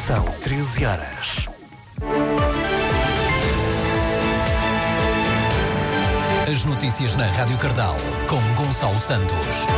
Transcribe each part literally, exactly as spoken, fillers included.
São treze horas. As notícias na Rádio Cardal, com Gonçalo Santos.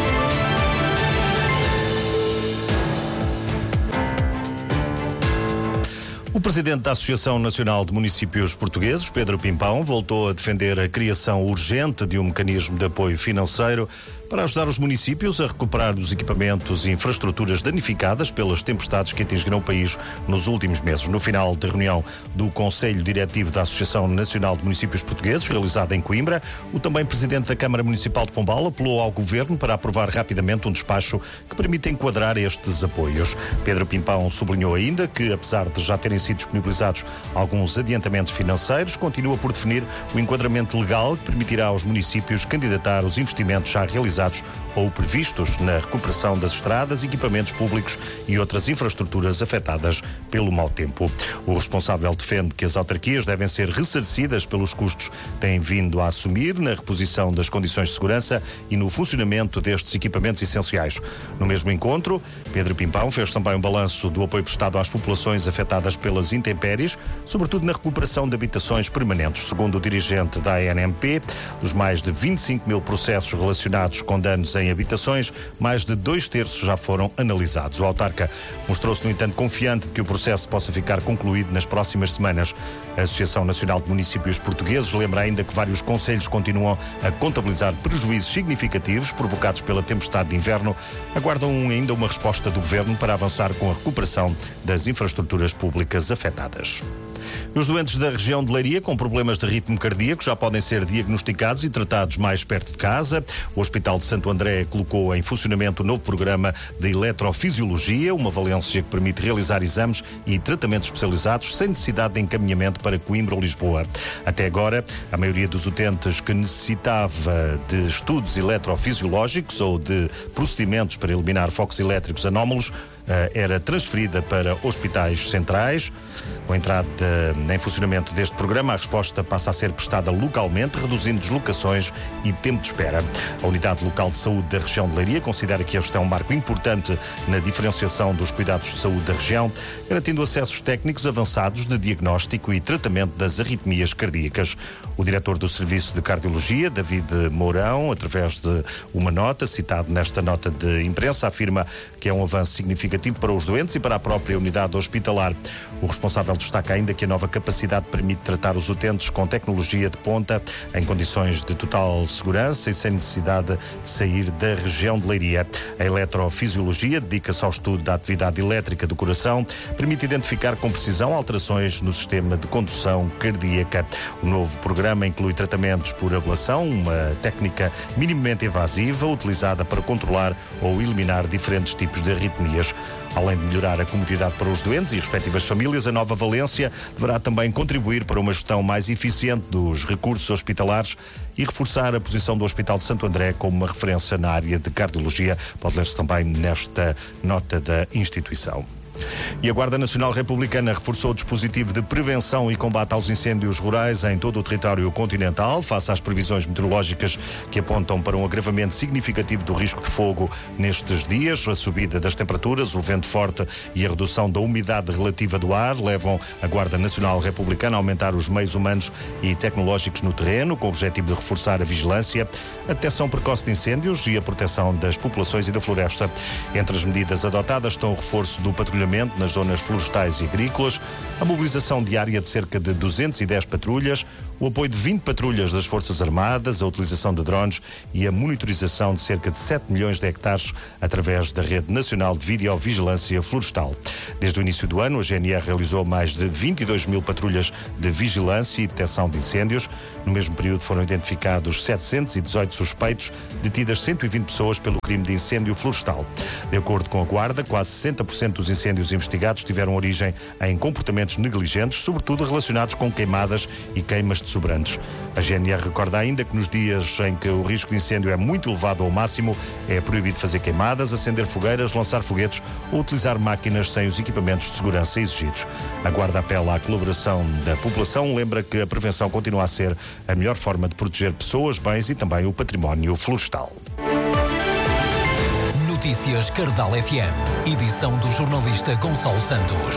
O presidente da Associação Nacional de Municípios Portugueses, Pedro Pimpão, voltou a defender a criação urgente de um mecanismo de apoio financeiro para ajudar os municípios a recuperar os equipamentos e infraestruturas danificadas pelas tempestades que atingiram o país nos últimos meses. No final da reunião do Conselho Diretivo da Associação Nacional de Municípios Portugueses, realizada em Coimbra, o também presidente da Câmara Municipal de Pombal apelou ao Governo para aprovar rapidamente um despacho que permita enquadrar estes apoios. Pedro Pimpão sublinhou ainda que, apesar de já terem sido disponibilizados alguns adiantamentos financeiros, continua por definir o enquadramento legal que permitirá aos municípios candidatar os investimentos já realizados ou previstos na recuperação das estradas, equipamentos públicos e outras infraestruturas afetadas pelo mau tempo. O responsável defende que as autarquias devem ser ressarcidas pelos custos que têm vindo a assumir na reposição das condições de segurança e no funcionamento destes equipamentos essenciais. No mesmo encontro, Pedro Pimpão fez também um balanço do apoio prestado às populações afetadas pelas intempéries, sobretudo na recuperação de habitações permanentes. Segundo o dirigente da A N M P, dos mais de vinte e cinco mil processos relacionados com danos em habitações, mais de dois terços já foram analisados. O autarca mostrou-se, no entanto, confiante de que o processo possa ficar concluído nas próximas semanas. A Associação Nacional de Municípios Portugueses lembra ainda que vários concelhos continuam a contabilizar prejuízos significativos provocados pela tempestade de inverno. Aguardam ainda uma resposta do Governo para avançar com a recuperação das infraestruturas públicas afetadas. Os doentes da região de Leiria com problemas de ritmo cardíaco já podem ser diagnosticados e tratados mais perto de casa. O Hospital de Santo André colocou em funcionamento o novo programa de eletrofisiologia, uma valência que permite realizar exames e tratamentos especializados sem necessidade de encaminhamento para Coimbra ou Lisboa. Até agora, a maioria dos utentes que necessitava de estudos eletrofisiológicos ou de procedimentos para eliminar focos elétricos anómalos era transferida para hospitais centrais. Com a entrada em funcionamento deste programa, a resposta passa a ser prestada localmente, reduzindo deslocações e tempo de espera. A Unidade Local de Saúde da região de Leiria considera que este é um marco importante na diferenciação dos cuidados de saúde da região, garantindo acessos técnicos avançados de diagnóstico e tratamento das arritmias cardíacas. O diretor do Serviço de Cardiologia, David Mourão, através de uma nota, citado nesta nota de imprensa, afirma que é um avanço significativo para os doentes e para a própria unidade hospitalar. O responsável destaca ainda que a nova capacidade permite tratar os utentes com tecnologia de ponta, em condições de total segurança e sem necessidade de sair da região de Leiria. A eletrofisiologia dedica-se ao estudo da atividade elétrica do coração, permite identificar com precisão alterações no sistema de condução cardíaca. O novo programa inclui tratamentos por ablação, uma técnica minimamente invasiva utilizada para controlar ou eliminar diferentes tipos de arritmias. Além de melhorar a comodidade para os doentes e respectivas famílias, a nova valência deverá também contribuir para uma gestão mais eficiente dos recursos hospitalares e reforçar a posição do Hospital de Santo André como uma referência na área de cardiologia. Pode ler-se também nesta nota da instituição. E a Guarda Nacional Republicana reforçou o dispositivo de prevenção e combate aos incêndios rurais em todo o território continental, face às previsões meteorológicas que apontam para um agravamento significativo do risco de fogo nestes dias. A subida das temperaturas, o vento forte e a redução da umidade relativa do ar levam a Guarda Nacional Republicana a aumentar os meios humanos e tecnológicos no terreno, com o objetivo de reforçar a vigilância, a detecção precoce de incêndios e a proteção das populações e da floresta. Entre as medidas adotadas estão o reforço do patrulhamento nas zonas florestais e agrícolas, a mobilização diária de cerca de duzentas e dez patrulhas, o apoio de vinte patrulhas das Forças Armadas, a utilização de drones e a monitorização de cerca de sete milhões de hectares através da Rede Nacional de Videovigilância Florestal. Desde o início do ano, a G N R realizou mais de vinte e dois mil patrulhas de vigilância e detecção de incêndios. No mesmo período foram identificados setecentos e dezoito suspeitos, detidas cento e vinte pessoas pelo crime de incêndio florestal. De acordo com a Guarda, quase sessenta por cento dos incêndios investigados tiveram origem em comportamentos negligentes, sobretudo relacionados com queimadas e queimas de sobrantes. A G N R recorda ainda que nos dias em que o risco de incêndio é muito elevado ao máximo, é proibido fazer queimadas, acender fogueiras, lançar foguetes ou utilizar máquinas sem os equipamentos de segurança exigidos. A Guarda apela à colaboração da população, lembra que a prevenção continua a ser a melhor forma de proteger pessoas, bens e também o património florestal. Notícias Cardal F M. Edição do jornalista Gonçalo Santos.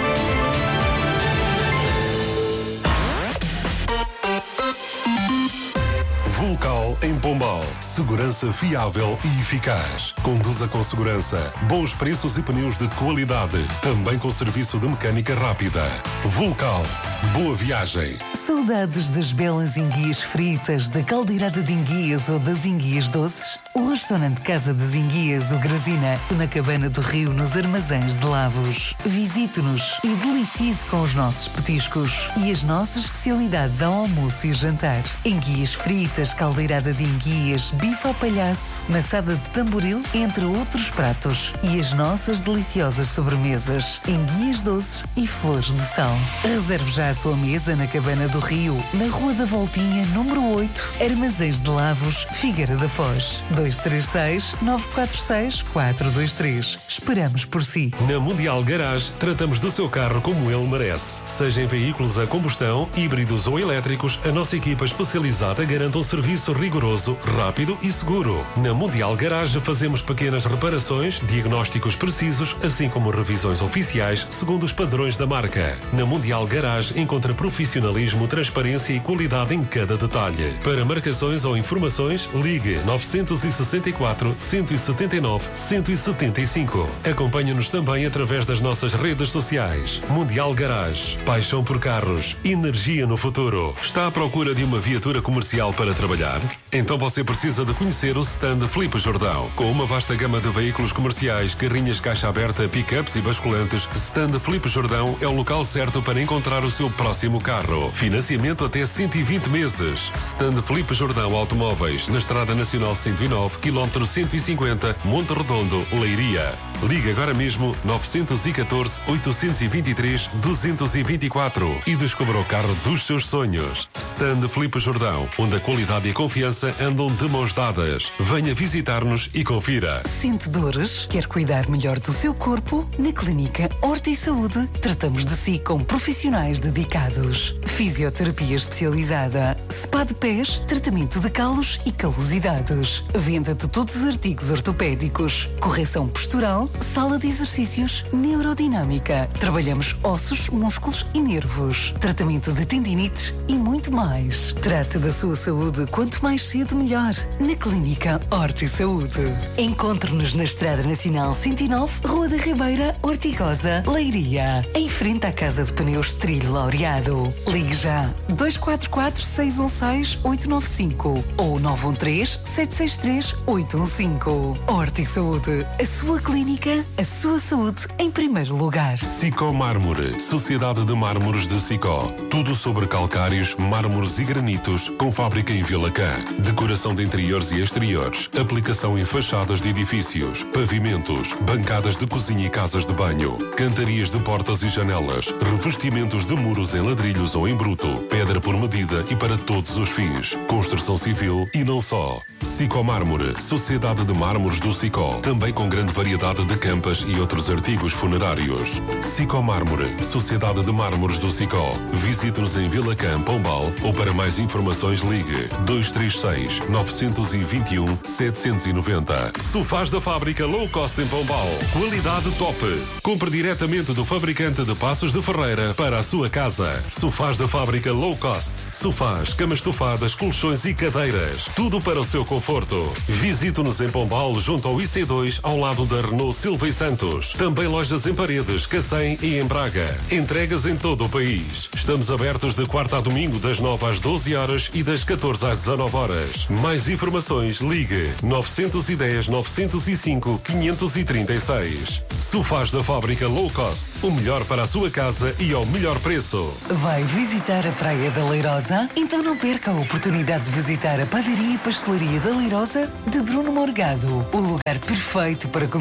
Vulcal em Pombal. Segurança fiável e eficaz. Conduza com segurança. Bons preços e pneus de qualidade. Também com serviço de mecânica rápida. Vulcal. Boa viagem. Saudades das belas enguias fritas, da caldeirada de enguias ou das enguias doces? O restaurante Casa das Enguias, o Grazina, na Cabana do Rio, nos Armazéns de Lavos. Visite-nos e delicie-se com os nossos petiscos e as nossas especialidades ao almoço e jantar. Enguias fritas, caldeirada de enguias, bife ao palhaço, maçada de tamboril, entre outros pratos. E as nossas deliciosas sobremesas, enguias doces e flores de sal. Reserve já a sua mesa na Cabana do Rio, na Rua da Voltinha, número oito, Armazéns de Lavos, Figueira da Foz. dois três seis, nove quatro seis, quatro dois três. Esperamos por si. Na Mundial Garage, tratamos do seu carro como ele merece. Seja em veículos a combustão, híbridos ou elétricos, a nossa equipa especializada garante um serviço rigoroso, rápido e seguro. Na Mundial Garage fazemos pequenas reparações, diagnósticos precisos, assim como revisões oficiais segundo os padrões da marca. Na Mundial Garage encontra profissionalismo, transparência e qualidade em cada detalhe. Para marcações ou informações, ligue nove seis quatro, um sete nove, um sete cinco. Acompanhe-nos também através das nossas redes sociais. Mundial Garage. Paixão por carros. Energia no futuro. Está à procura de uma viatura comercial para trabalhar? Então você precisa de conhecer o stand Filipe Jordão. Com uma vasta gama de veículos comerciais, carrinhas caixa aberta, pick-ups e basculantes, stand Filipe Jordão é o local certo para encontrar o seu próximo carro. Financiamento até cento e vinte meses. Stand Filipe Jordão Automóveis, na Estrada Nacional cento e nove, quilómetro cento e cinquenta, Monte Redondo, Leiria. Ligue agora mesmo nove um quatro, oito dois três, dois dois quatro e descubra o carro dos seus sonhos. Stand Filipe Jordão, onde a qualidade e a confiança andam de mãos dadas. Venha visitar-nos e confira. Sente dores? Quer cuidar melhor do seu corpo? Na Clínica Horta e Saúde, tratamos de si com profissionais dedicados. Fisioterapia especializada, spa de pés, tratamento de calos e calosidades. Venda de todos os artigos ortopédicos, correção postural, sala de exercícios, neurodinâmica. Trabalhamos ossos, músculos e nervos. Tratamento de tendinites e muito mais. Trate da sua saúde quanto mais cedo melhor. Na Clínica Horta e Saúde. Encontre-nos na Estrada Nacional cento e nove, Rua da Ribeira, Ortigosa, Leiria. Em frente à Casa de Pneus Trilho Laureado. Ligue já dois quatro quatro, seis um seis, oito nove cinco ou nove um três, sete seis três, oito um cinco. Horta e Saúde. A sua clínica, a sua saúde em primeiro lugar. Sicó Mármore, Sociedade de Mármores de Sicó. Tudo sobre calcários, mármores e granitos, com fábrica em Vilacã. Decoração de interiores e exteriores. Aplicação em fachadas de edifícios, pavimentos, bancadas de cozinha e casas de banho. Cantarias de portas e janelas. Revestimentos de muros em ladrilhos ou em bruto. Pedra por medida e para todos os fins. Construção civil e não só. Sicó Mármore, Sociedade de Mármores do Sicó. Também com grande variedade de campas e outros artigos funerários. Sicó Mármore, Sociedade de Mármores do Sicó. Visite-nos em Vilacã, Pombal, ou para mais informações ligue dois três seis, nove dois um, sete nove zero. Sofás da fábrica Low Cost em Pombal. Qualidade top. Compre diretamente do fabricante de Passos de Ferreira para a sua casa. Sofás da fábrica Low Cost. Sofás, camas estofadas, colchões e cadeiras. Tudo para o seu conforto. Visite-nos em Pombal, junto ao I C dois, ao lado da Renault Silva e Santos. Também lojas em Paredes, Cacém e em Braga. Entregas em todo o país. Estamos abertos de quarta a domingo, das nove às doze horas e das catorze às dezanove horas. Mais informações, ligue nove um zero, nove zero cinco, cinco três seis. Sofás da fábrica Low Cost. O melhor para a sua casa e ao melhor preço. Vai visitar a Praia da Leirosa? Então não perca a oportunidade de visitar a padaria e pastelaria da Leirosa de Bruno Morgado. O lugar perfeito para começar o dia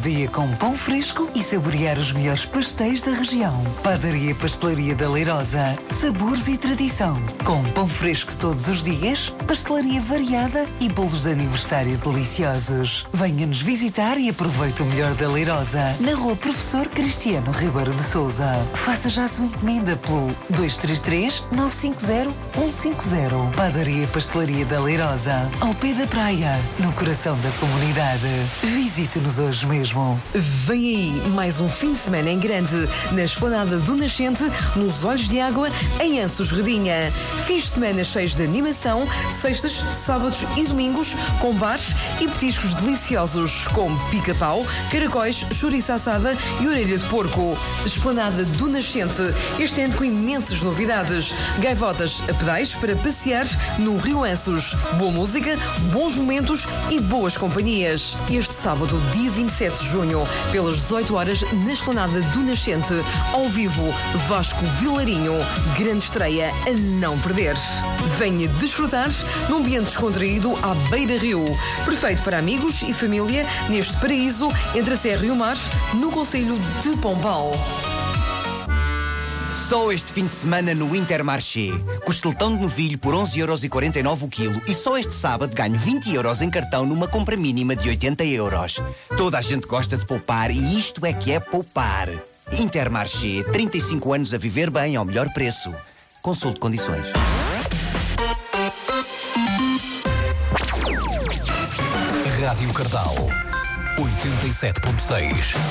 dia com pão fresco e saborear os melhores pastéis da região. Padaria Pastelaria da Leirosa. Sabores e tradição. Com pão fresco todos os dias, pastelaria variada e bolos de aniversário deliciosos. Venha-nos visitar e aproveite o melhor da Leirosa. Na rua Professor Cristiano Ribeiro de Sousa. Faça já a sua encomenda pelo dois três três, nove cinco zero, um cinco zero. Padaria Pastelaria da Leirosa. Ao pé da praia, no coração da comunidade. Visite-nos hoje mesmo. Vem aí mais um fim de semana em grande na Esplanada do Nascente, nos Olhos de Água, em Anços Redinha. Fins de semana cheios de animação, sextas, sábados e domingos, com bares e petiscos deliciosos, como pica-pau, caracóis, chouriça assada e orelha de porco. Esplanada do Nascente, este ano com imensas novidades. Gaivotas a pedais para passear no Rio Anços. Boa música, bons momentos e boas companhias. Este sábado, dia vinte e sete de junho, pelas dezoito horas, na Esplanada do Nascente, ao vivo, Vasco Vilarinho. Grande estreia a não perder. Venha desfrutar num ambiente descontraído à beira-rio. Perfeito para amigos e família neste paraíso entre a Serra e o Mar, no concelho de Pombal. Só este fim de semana no Intermarché. Costeletão de novilho por onze euros e quarenta e nove o quilo. E só este sábado ganho vinte euros em cartão numa compra mínima de oitenta euros. Toda a gente gosta de poupar e isto é que é poupar. Intermarché, trinta e cinco anos a viver bem ao melhor preço. Consulte condições. Rádio Cardal oitenta e sete ponto seis.